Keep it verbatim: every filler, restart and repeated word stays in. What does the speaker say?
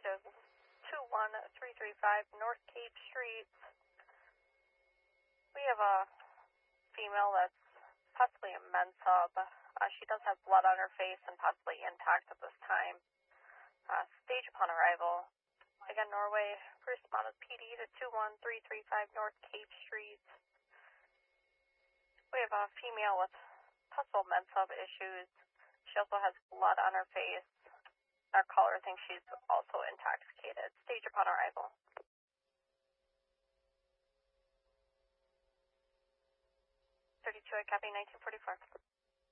to two one three three five North Cape Street. We have a female that's possibly a men sub. Uh, she does have blood on her face and possibly intact at this time. Uh, stage upon arrival. Again, Norway, responded P D to two one three three five North Cape Street. We have a female with possible men sub issues. She also has blood on her face. Our caller thinks she's also intoxicated. Stage upon arrival. thirty-two, I copy, nineteen forty-four.